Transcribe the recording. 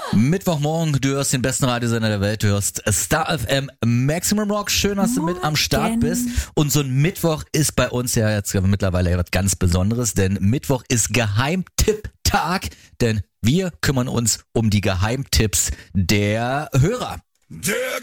Mittwochmorgen, du hörst den besten Radiosender der Welt, du hörst Star FM Maximum Rock. Schön, dass du mit am Start bist. Und so ein Mittwoch ist bei uns ja jetzt mittlerweile was ganz Besonderes, denn Mittwoch ist Geheimtipp-Tag, denn wir kümmern uns um die Geheimtipps der Hörer.